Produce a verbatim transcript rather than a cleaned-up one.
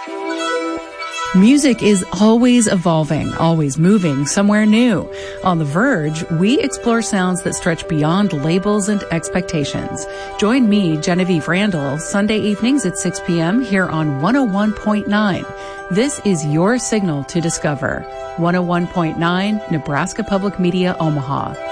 Music is always evolving, always moving somewhere new. On The Verge, we explore sounds that stretch beyond labels and expectations. Join me, Genevieve Randall, Sunday evenings at six p.m. here on one oh one point nine. This is your signal to discover. one oh one point nine, Nebraska Public Media, Omaha.